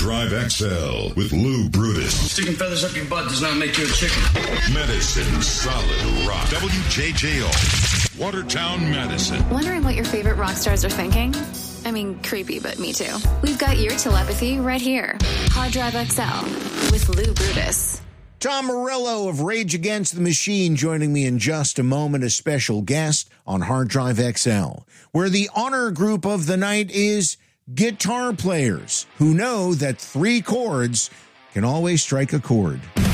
Drive XL with Lou Brutus. Sticking feathers up your butt does not make you a chicken. Medicine Solid Rock. WJJO. Watertown, Madison. Wondering what your favorite rock stars are thinking? I mean, creepy, but me too. We've got your telepathy right here. Hard Drive XL with Lou Brutus. Tom Morello of Rage Against the Machine joining me in just a moment, a special guest on Hard Drive XL, where the honor group of the night is guitar players who know that 3 chords can always strike a chord.